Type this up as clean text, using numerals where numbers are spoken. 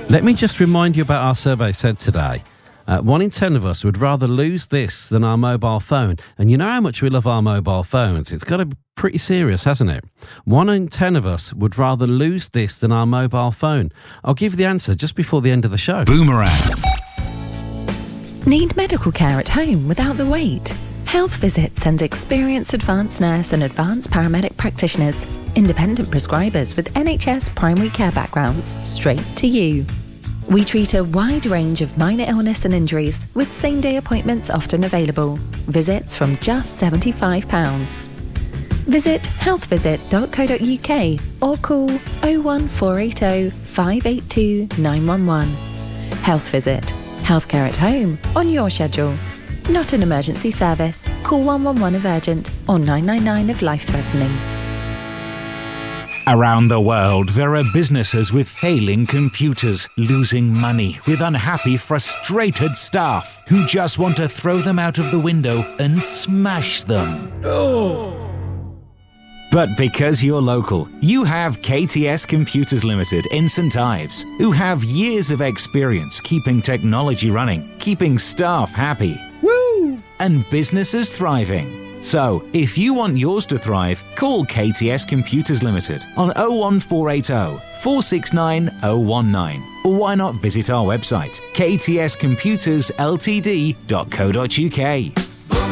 Let me just remind you about our survey said today. 1 in 10 of us would rather lose this than our mobile phone. And you know how much we love our mobile phones. It's got to be pretty serious, hasn't it? 1 in 10 of us would rather lose this than our mobile phone. I'll give you the answer just before the end of the show. Boomerang. Need medical care at home without the wait? Health Visit sends experienced advanced nurse and advanced paramedic practitioners, independent prescribers with NHS primary care backgrounds, straight to you. We treat a wide range of minor illness and injuries, with same-day appointments often available. Visits from just £75. Visit healthvisit.co.uk or call 01480 582 911. Health Visit. Healthcare at home, on your schedule. Not an emergency service. Call 111 if urgent or 999 if life-threatening. Around the world, there are businesses with failing computers, losing money, with unhappy, frustrated staff who just want to throw them out of the window and smash them. But because you're local, you have KTS Computers Limited in St Ives, who have years of experience keeping technology running, keeping staff happy, and businesses thriving. So, if you want yours to thrive, call KTS Computers Limited on 01480 469 019. Or why not visit our website, ktscomputersltd.co.uk.